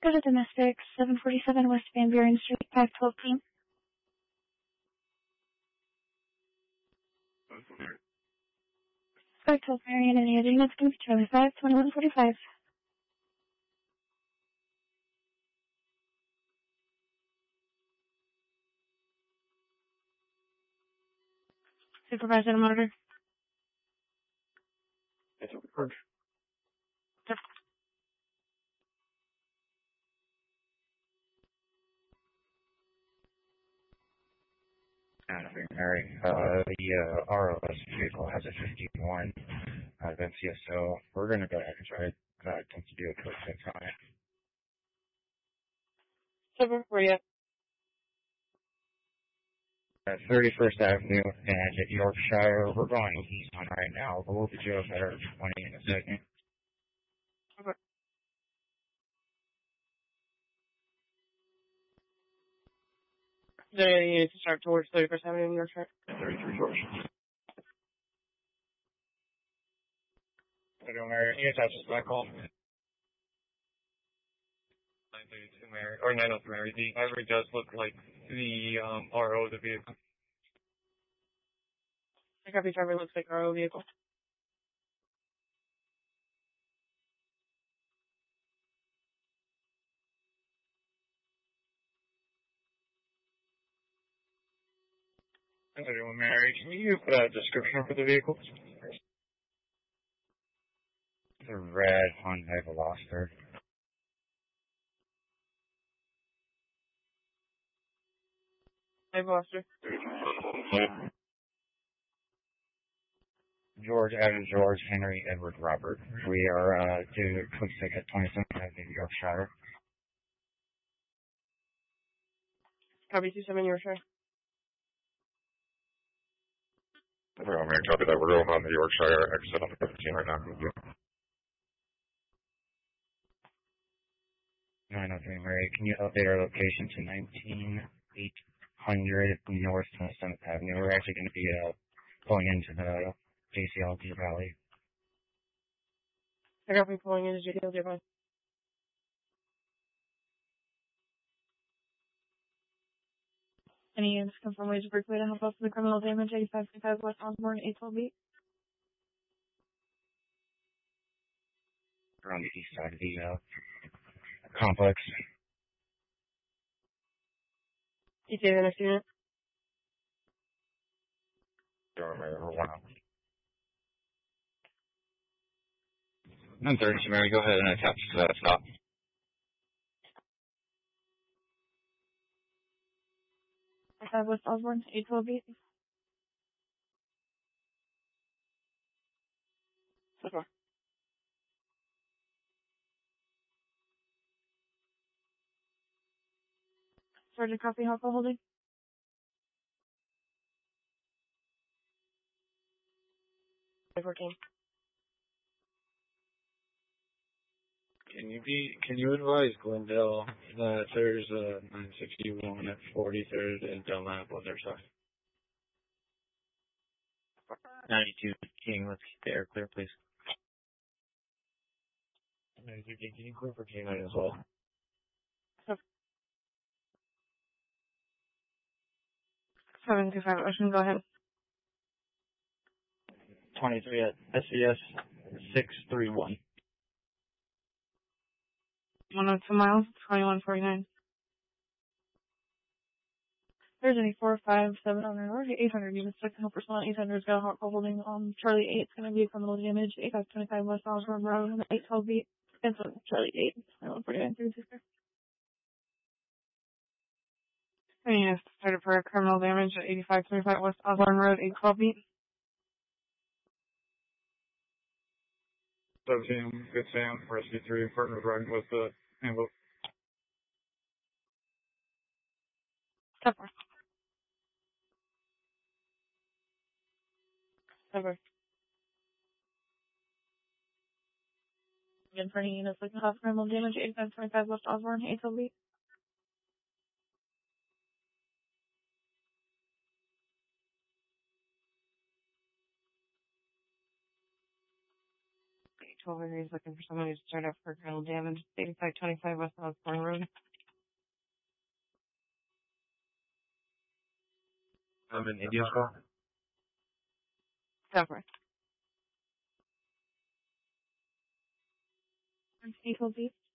Go to domestic, 747 West Van Buren Street, 512 team. 512 Marion, any other units can be Charlie 5, 2145. Supervisor to monitor. It's a report. Mary, the ROS vehicle has a 51 NCSO. We're going to go ahead and try to do a quick fix on it. Super, where you at? 31st Avenue and at Yorkshire. We're going east on right now, but we'll be due up at our 20 in a second. Okay. Is there any units to start towards 31st Avenue in Yorkshire? 33 Yorkshire. How you doing, Mary? You guys have just my call. 932 Mary, or 903 Mary. The ivory does look like the RO of the vehicle. I copy driver looks like RO vehicle. How you doing, Mary? Can you put out a description for the vehicle? It's a red Hyundai Veloster. Hi, Foster. George, Adam, George, Henry, Edward, Robert. We are due a quick stick at 27 Avenue, Yorkshire. Copy 27 Yorkshire. Well, Mary, copy that. We're going on the Yorkshire exit on the 15 right now. 903 Mary, can you update our location to 19800 North 27th Avenue? We're actually going to be going into the JCLD Valley. I got me pulling into JCLD Valley. Any units come from Ways Berkeley to help us with the criminal damage, 8525 West Osborne, 812B. We're on the east side of the complex. ETA the next unit. Mary, we're one out. 932 Mary, go ahead and attach to that stop. West Osborne, 812B. So far. Sergeant copy, Hopper holding. 14. Can you advise Glendale that there's a 961 at 43rd and Dunlap on their side? 92 King, let's keep the air clear, please. 92 King, can you clear for K9 as well? 725 Ocean, go ahead. 23 at SES 631. 102 miles, 2149. There's any 457 on there. Already 800 units. Second help personnel 800's got a hot call holding. Charlie 8's going to be a criminal damage. 8525 West Osborne Road on the 812B. And so Charlie 8. 2149 through sister. And units started for a criminal damage at 8525 West Osborne Road, 812B. 17, good Sam, Rescue 3, partner driving with the envelope. Step forth. Over. Again, for any units looking for criminal damage, 8525 West Osborne, 812B. 812 He's looking for someone who's turned up for criminal damage. 8525 West Osborne Road. I'm in India's call. Cover. 812